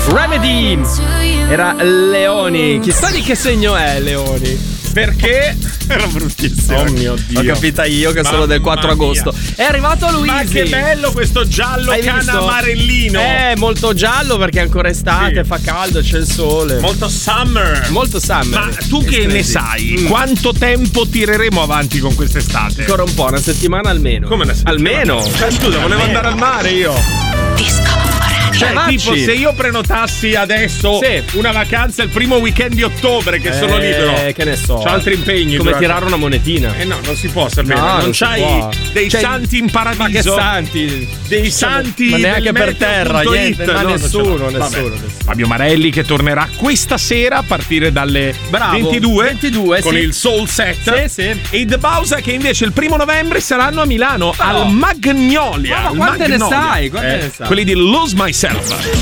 Remedy era Leoni. Chissà di che segno è Leoni. Perché era bruttissimo. Oh mio Dio. L'ho capita io che sono del 4 agosto. È arrivato Luigi. Ma che bello questo giallo canamarellino. È molto giallo perché è ancora estate, fa caldo, c'è il sole. Molto summer. Molto summer. Ma tu che ne sai? Quanto tempo tireremo avanti con quest'estate? Ancora un po', una settimana almeno. Come una settimana? Almeno? Scusa, volevo andare al mare io. Cioè, tipo, se io prenotassi adesso una vacanza il primo weekend di ottobre, che sono libero, che ne so. c'ho altri impegni. Come tirare una monetina. No, non si può sapere. No, non c'hai dei santi in paradiso. Ma che santi? Dei santi. Ma neanche per terra, niente. Ma no, nessuno. Fabio Marelli che tornerà questa sera a partire dalle 22 con il Soul Set. Sì. E The Bausa che invece il 1 novembre saranno a Milano al Magnolia. Ma quante ne sai? Quelli di Lose Myself.